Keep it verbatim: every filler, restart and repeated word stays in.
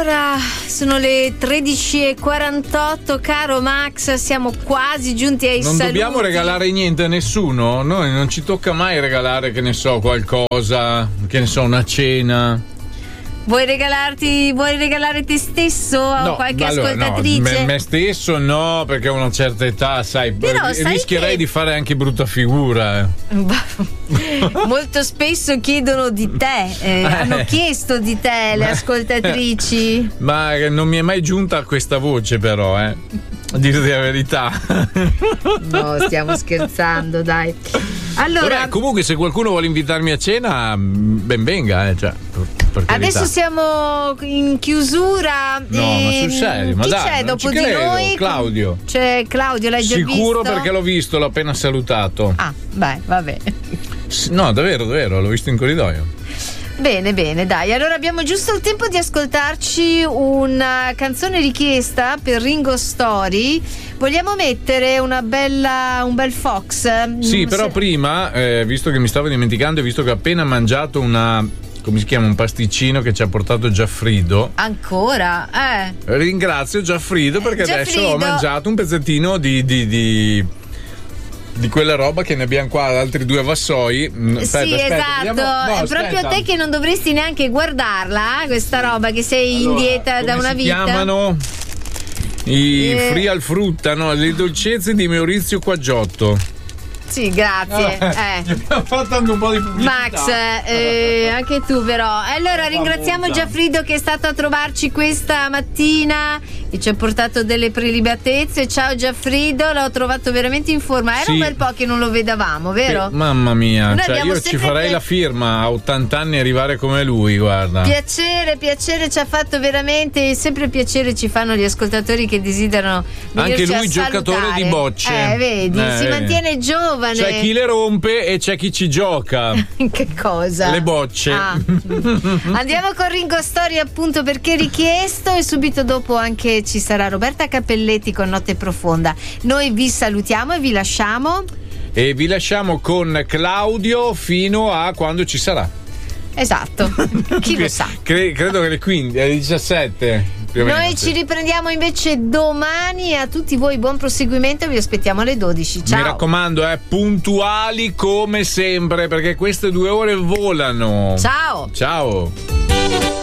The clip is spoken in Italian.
allora sono le tredici e quarantotto, caro Max, siamo quasi giunti ai non saluti. Non dobbiamo regalare niente a nessuno? Noi non ci tocca mai regalare, che ne so, qualcosa, che ne so, una cena. Vuoi regalarti, vuoi regalare te stesso a no, qualche allora, ascoltatrice? No, me, me stesso no, perché ho una certa età, sai, Però, sai rischierei che... di fare anche brutta figura. Molto spesso chiedono di te, eh, eh. hanno chiesto di te le ascoltatrici. Ma non mi è mai giunta questa voce, però, eh. A dire la verità. No, stiamo scherzando, dai. Allora, vabbè, comunque, se qualcuno vuole invitarmi a cena, ben venga, eh, cioè, per adesso siamo in chiusura. No, ma sul serio, ma chi dai, c'è non dopo ci di credo. noi? Claudio. C'è Claudio, l'hai già visto? Sicuro, perché l'ho visto, l'ho appena salutato. Ah, beh, vabbè. No, davvero, davvero, l'ho visto in corridoio. Bene, bene, dai. Allora abbiamo giusto il tempo di ascoltarci una canzone richiesta per Ringo Story. Vogliamo mettere una bella, un bel Fox? Sì, però Se... prima, eh, visto che mi stavo dimenticando e visto che ho appena mangiato una, come si chiama, un pasticcino che ci ha portato Giaffrido. Ancora? Eh. Ringrazio Giaffrido perché Giaffrido. Adesso ho mangiato un pezzettino di... di, di... di quella roba che ne abbiamo qua altri due vassoi. Aspetta, sì, aspetta, esatto, vediamo... no, è aspetta. proprio a te che non dovresti neanche guardarla, questa roba, che sei allora, in dieta da una si vita. Si chiamano i eh... free al frutta, no? Le dolcezze di Maurizio Quaggiotto. Sì, grazie. Ah, eh. Abbiamo fatto anche un po' di pubblicità. Max, eh, anche tu però. Allora ringraziamo Giaffrido che è stato a trovarci questa mattina e ci ha portato delle prelibatezze. Ciao Giaffrido, l'ho trovato veramente in forma. Era sì. un bel po' che non lo vedavamo, vero? Che, mamma mia, Noi cioè io ci farei pre- la firma a ottanta anni arrivare come lui, guarda. Piacere, piacere, ci ha fatto veramente, sempre piacere ci fanno gli ascoltatori che desiderano anche lui a giocatore salutare. di bocce. Eh, vedi, eh, si vedi. mantiene giovane. C'è chi le rompe e c'è chi ci gioca. Che cosa? Le bocce. Ah. Andiamo con Ringo Story, appunto perché richiesto, e subito dopo anche ci sarà Roberta Cappelletti con Notte Profonda. Noi vi salutiamo e vi lasciamo. E vi lasciamo con Claudio fino a quando ci sarà. Esatto. Chi lo sa? Cre- credo che le quindici, alle diciassette. Noi meno, ci sì. riprendiamo invece domani. A tutti voi buon proseguimento, vi aspettiamo alle dodici. Ciao. Mi raccomando, eh, puntuali come sempre, perché queste due ore volano. Ciao. Ciao.